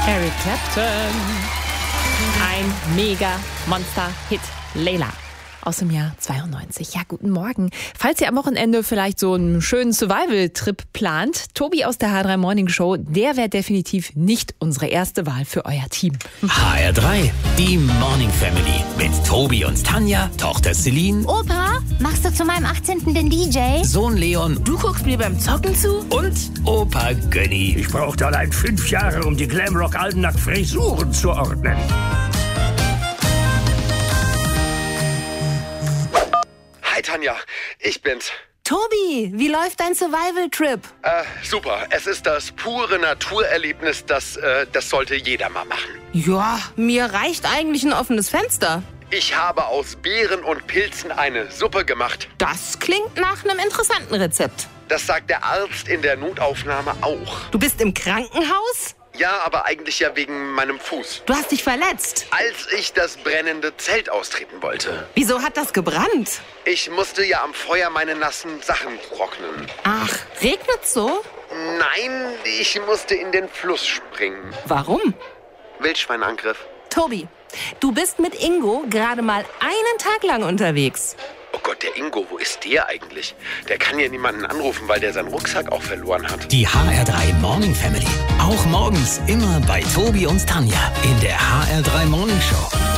Eric Clapton. Ein Mega-Monster-Hit. Layla. Aus dem Jahr 92. Ja, guten Morgen. Falls ihr am Wochenende vielleicht so einen schönen Survival-Trip plant, Tobi aus der H3 Morning Show, der wäre definitiv nicht unsere erste Wahl für euer Team. HR3, die Morning Family. Mit Tobi und Tanja, Tochter Celine. Opa, machst du zu meinem 18. den DJ? Sohn Leon. Du guckst mir beim Zocken zu? Und Opa Gönni. Ich brauchte allein 5 Jahre, um die Glamrock-Alben nach Frisuren zu ordnen. Hi Tanja, ich bin's. Tobi, wie läuft dein Survival-Trip? Super. Es ist das pure Naturerlebnis, das sollte jeder mal machen. Ja, mir reicht eigentlich ein offenes Fenster. Ich habe aus Beeren und Pilzen eine Suppe gemacht. Das klingt nach einem interessanten Rezept. Das sagt der Arzt in der Notaufnahme auch. Du bist im Krankenhaus? Ja, aber eigentlich ja wegen meinem Fuß. Du hast dich verletzt. Als ich das brennende Zelt austreten wollte. Wieso hat das gebrannt? Ich musste ja am Feuer meine nassen Sachen trocknen. Ach, regnet's so? Nein, ich musste in den Fluss springen. Warum? Wildschweinangriff. Tobi, du bist mit Ingo gerade mal einen Tag lang unterwegs. Oh Gott, der Ingo, wo ist der eigentlich? Der kann ja niemanden anrufen, weil der seinen Rucksack auch verloren hat. Die HR3 Morning Family. Auch morgens immer bei Tobi und Tanja in der HR3 Morning Show.